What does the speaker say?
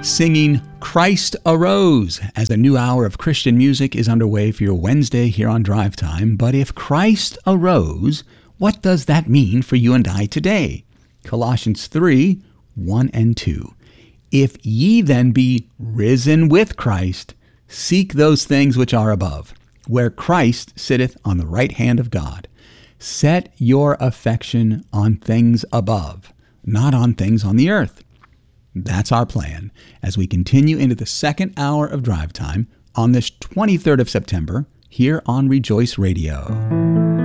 singing Christ Arose as a new hour of Christian music is underway for your Wednesday here on Drive Time. But if Christ arose, what does that mean for you and I today? Colossians 3, 1 and 2. If ye then be risen with Christ, seek those things which are above, where Christ sitteth on the right hand of God. Set your affection on things above, not on things on the earth. That's our plan as we continue into the second hour of Drive Time on this 23rd of September here on Rejoice Radio.